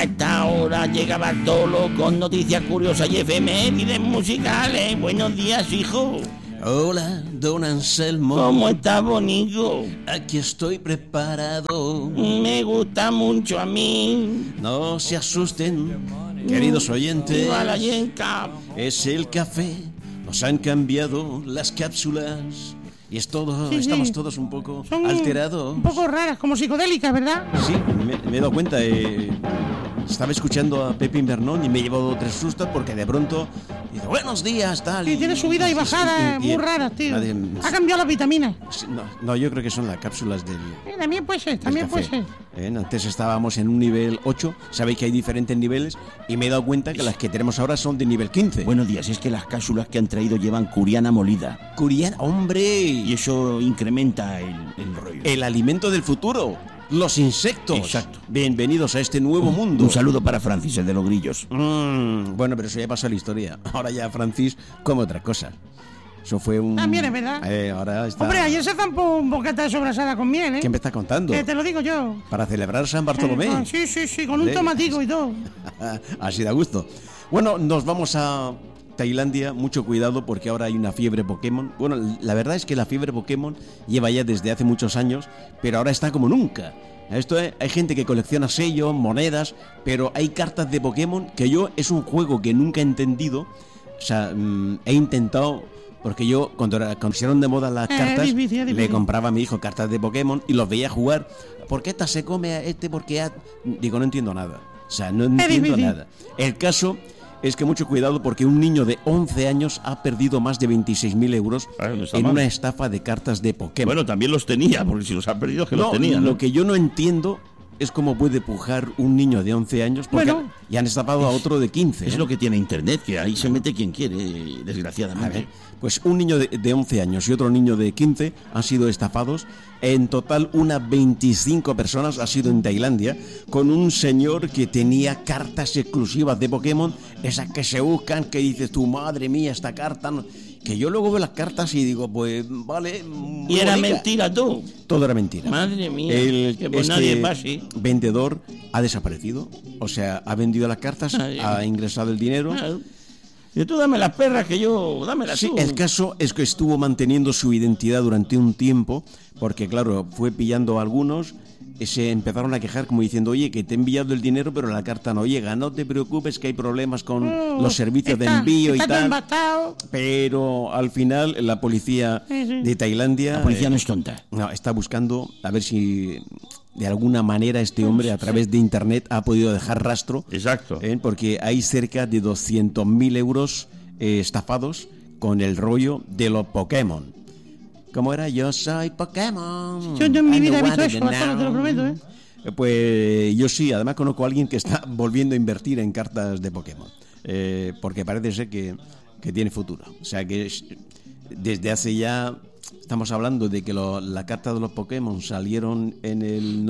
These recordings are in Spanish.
A esta hora llega Bartolo con noticias curiosas y efemérides musicales. Buenos días, hijo. Hola, don Anselmo. ¿Cómo estás, bonito? Aquí estoy preparado. Me gusta mucho a mí. No se asusten, queridos oyentes. Viva la yenca. Es el café. Nos han cambiado las cápsulas. Y es todo, Sí, estamos sí. todos un poco Son alterados. un poco raras, como psicodélicas, ¿verdad? Sí, me he dado cuenta. Estaba escuchando a Pepe Invernón y me he llevado 3 sustos porque de pronto dice, buenos días, tal. Sí, tiene subida y bajada muy raras, tío. Ha cambiado las vitaminas. No, yo creo que son las cápsulas del... También puede ser, también puede ser. Antes estábamos en un nivel 8, sabéis que hay diferentes niveles y me he dado cuenta que las que tenemos ahora son de nivel 15. Buenos días, es que las cápsulas que han traído llevan curiana molida. Curiana, hombre. Y eso incrementa el rollo. El alimento del futuro. Los insectos. Exacto. Bienvenidos a este nuevo mundo. Un saludo para Francis, el de los grillos. Bueno, pero eso ya pasó a la historia. Ahora ya Francis come otra cosa. Eso fue un... También es verdad. Ahora está... Hombre, ayer se zampó un bocata de sobrasada con miel, ¿eh? ¿Qué me está contando? Que te lo digo yo. Para celebrar San Bartolomé. Sí, con un tomatico y todo. Así da gusto. Bueno, nos vamos a Tailandia. Mucho cuidado porque ahora hay una fiebre Pokémon. Bueno, la verdad es que la fiebre Pokémon lleva ya desde hace muchos años, pero ahora está como nunca. Hay gente que colecciona sellos, monedas, pero hay cartas de Pokémon que es un juego que nunca he entendido. O sea, he intentado, porque yo cuando hicieron de moda las cartas, difícil. le compraba a mi hijo cartas de Pokémon y los veía jugar. ¿Por qué esta se come a este? Porque digo, no entiendo nada. O sea, no entiendo nada. El caso es que mucho cuidado porque un niño de 11 años ha perdido más de 26.000 euros en una estafa de cartas de Pokémon. Bueno, también los tenía, porque si los ha perdido es que los tenía, ¿no? Lo que yo no entiendo es cómo puede pujar un niño de 11 años porque ya han estafado a otro de 15. Es lo que tiene Internet, que ahí se mete quien quiere, desgraciadamente. Pues un niño de 11 años y otro niño de 15 han sido estafados. En total, unas 25 personas ha sido en Tailandia, con un señor que tenía cartas exclusivas de Pokémon, esas que se buscan, que dices tú, madre mía, esta carta... Que yo luego veo las cartas y digo, pues vale... Y era mentira, tú. Todo era mentira. Madre mía, que pues nadie pase. Vendedor ha desaparecido, o sea, ha vendido las cartas, ha ingresado el dinero... Y tú dame las perras que yo... Dámelas tú. Sí, el caso es que estuvo manteniendo su identidad durante un tiempo, porque claro, fue pillando a algunos, se empezaron a quejar como diciendo, oye, que te he enviado el dinero pero la carta no llega, no te preocupes que hay problemas con los servicios de envío y tal. Pero al final la policía de Tailandia... La policía no es tonta. No, está buscando a ver si... De alguna manera este hombre a través de internet ha podido dejar rastro. Exacto. Porque hay cerca de 200.000 euros estafados con el rollo de los Pokémon. ¿Cómo era? Yo soy Pokémon. Yo en mi vida he visto eso, te lo prometo, ¿eh? Pues yo sí, además conozco a alguien que está volviendo a invertir en cartas de Pokémon. Porque parece ser que tiene futuro. O sea que desde hace ya... Estamos hablando de que la carta de los Pokémon salieron en el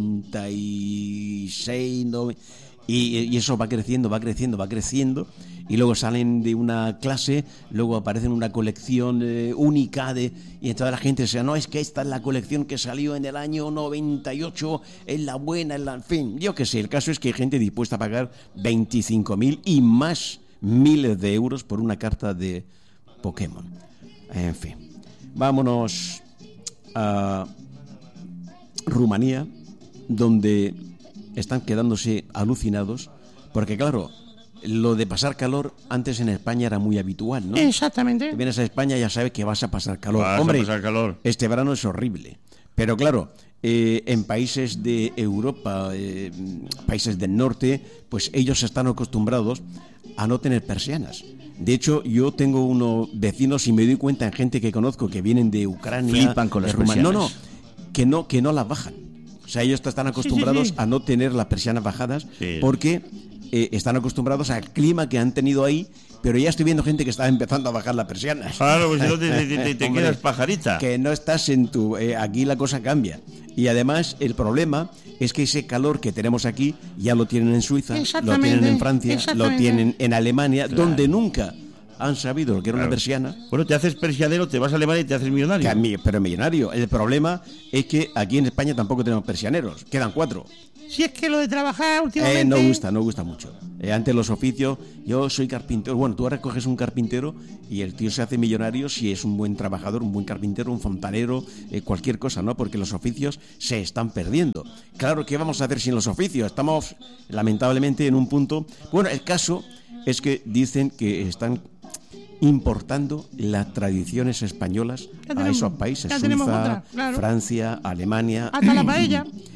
96, y eso va creciendo, y luego salen de una clase, luego aparecen una colección única y entonces la gente dice, no, es que esta es la colección que salió en el año 98, es la buena, en fin, yo qué sé, el caso es que hay gente dispuesta a pagar 25.000 y más miles de euros por una carta de Pokémon. En fin. Vámonos a Rumanía, donde están quedándose alucinados, porque claro, lo de pasar calor antes en España era muy habitual, ¿no? Exactamente. Si vienes a España ya sabes que vas a pasar calor. Hombre, pasar calor. Este verano es horrible. Pero claro, en países de Europa, países del norte, pues ellos están acostumbrados a no tener persianas. De hecho, yo tengo unos vecinos y me doy cuenta en gente que conozco que vienen de Ucrania, flipan con las persianas. Que no las bajan. O sea, ellos están acostumbrados a no tener las persianas bajadas porque están acostumbrados al clima que han tenido ahí, pero ya estoy viendo gente que está empezando a bajar las persianas. Claro, pues si no te quedas pajarita. Que no estás en tu... aquí la cosa cambia. Y además el problema es que ese calor que tenemos aquí ya lo tienen en Suiza, lo tienen en Francia, lo tienen en Alemania, donde nunca han sabido lo que era una persiana. Bueno, te haces persianero, te vas a Alemania y te haces millonario. Pero millonario. El problema es que aquí en España tampoco tenemos persianeros. Quedan 4. Si es que lo de trabajar últimamente... No gusta mucho. Antes los oficios, yo soy carpintero. Bueno, tú ahora coges un carpintero y el tío se hace millonario si es un buen trabajador, un buen carpintero, un fontanero, cualquier cosa, ¿no? Porque los oficios se están perdiendo. Claro, ¿qué vamos a hacer sin los oficios? Estamos, lamentablemente, en un punto... Bueno, el caso es que dicen que están importando las tradiciones españolas a esos países, Suiza, claro. Francia, Alemania. Hasta la paella.